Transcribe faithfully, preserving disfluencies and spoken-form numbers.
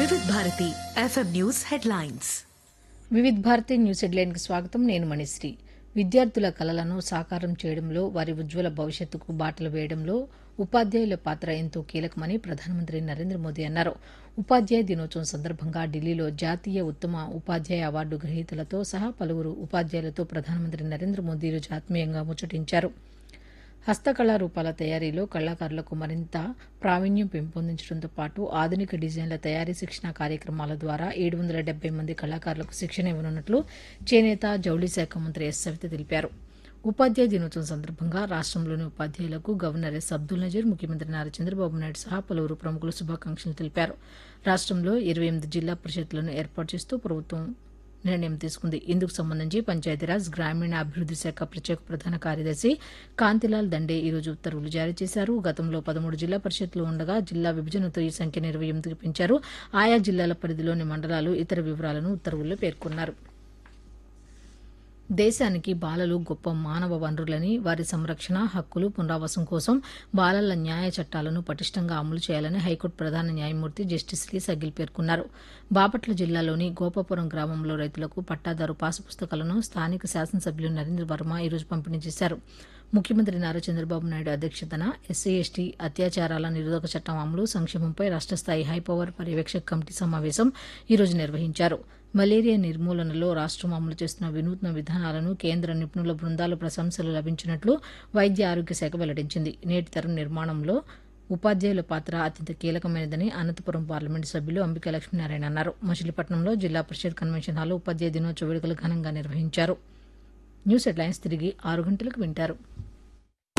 వివిధ Bharati FM news headlines. వివిధ Bharati news హెడ్లైన్కి స్వాగతం. నేను మణిశ్రీ. విద్యార్థుల కలలను సాకారం చేయడంలో, వారి ఉజ్వల భవిష్యత్తుకు బాటలు వేయడంలో ఉపాధ్యాయుల పాత్ర ఎంతో కీలకమని ప్రధానమంత్రి నరేంద్ర మోదీ అన్నారు. ఉపాధ్యాయ దినోత్సవం సందర్భంగా ఢిల్లీలో జాతీయ ఉత్తమ ఉపాధ్యాయ అవార్డు గ్రహీతలతో సహా పలువురు ఉపాధ్యాయులతో ప్రధానమంత్రి నరేంద్ర మోదీ ఈరోజు ఆత్మీయంగా ముచ్చటించారు. హస్తకళారూపాల తయారీలో కళాకారులకు మరింత ప్రావీణ్యం పెంపొందించడంతో పాటు ఆధునిక డిజైన్ల తయారీ శిక్షణ కార్యక్రమాల ద్వారా ఏడు వందల డెబ్బై మంది కళాకారులకు శిక్షణ ఇవ్వనున్నట్లు చేనేత జౌళి శాఖ మంత్రి ఎస్ సవిత తెలిపారు. ఉపాధ్యాయ దినోత్సవం సందర్భంగా రాష్ట్రంలోని ఉపాధ్యాయులకు గవర్నర్ ఎస్ అబ్దుల్ నజీర్, ముఖ్యమంత్రి నారా చంద్రబాబు నాయుడు సహా పలువురు ప్రముఖులు శుభాకాంక్షలు తెలిపారు. రాష్ట్రంలో ఇరవై ఎనిమిది జిల్లా పరిషత్లను ఏర్పాటు చేస్తూ ప్రభుత్వం నిర్ణయం తీసుకుంది. ఇందుకు సంబంధించి పంచాయతీరాజ్ గ్రామీణ అభివృద్ది శాఖ ప్రత్యేక ప్రధాన కార్యదర్శి కాంతిలాల్ దండే ఈరోజు ఉత్తర్వులు జారీ చేశారు. గతంలో పదమూడు జిల్లా పరిషత్లు ఉండగా జిల్లా విభజనతో ఈ సంఖ్యను ఇరవై ఎనిమిదికి పెంచారు. ఆయా జిల్లాల పరిధిలోని మండలాలు ఇతర వివరాలను ఉత్తర్వుల్లో పేర్కొన్నారు. దేశానికి బాలలు గొప్ప మానవ వనరులని, వారి సంరక్షణ, హక్కులు, పునరావాసం కోసం బాలల న్యాయ చట్టాలను పటిష్టంగా అమలు చేయాలని హైకోర్టు ప్రధాన న్యాయమూర్తి జస్టిస్ లి సగిల్ పేర్కొన్నారు. బాపట్ల జిల్లాలోని గోపాపురం గ్రామంలో రైతులకు పట్టాదారు పాసు పుస్తకాలను స్థానిక శాసనసభ్యులు నరేంద్ర వర్మ ఈరోజు పంపిణీ చేశారు. ముఖ్యమంత్రి నారా చంద్రబాబు నాయుడు అధ్యక్షతన ఎస్సీ ఎస్టీ అత్యాచారాల నిరోధక చట్టం అమలు, సంక్షేమంపై రాష్ట్ర స్థాయి హైపవర్ పర్యవేక్షక కమిటీ సమావేశం ఈరోజు నిర్వహించారు. మలేరియా నిర్మూలనలో రాష్ట్రం అమలు చేస్తున్న వినూత్న విధానాలను కేంద్ర నిపుణుల బృందాలు ప్రశంసలు లభించినట్లు వైద్య ఆరోగ్య శాఖ వెల్లడించింది. నేటి తరం నిర్మాణంలో ఉపాధ్యాయుల పాత్ర అత్యంత కీలకమైనదని అనంతపురం పార్లమెంటు సభ్యులు అంబికా లక్ష్మీనారాయణ అన్నారు. మచిలీపట్నంలో జిల్లా పరిషత్ కన్వెన్షన్ హాల్లో ఉపాధ్యాయ దినోత్సవ వేడుకలు ఘనంగా నిర్వహించారు. న్యూస్ హెడ్లైన్స్ తిరిగి ఆరు గంటలకు వింటారు.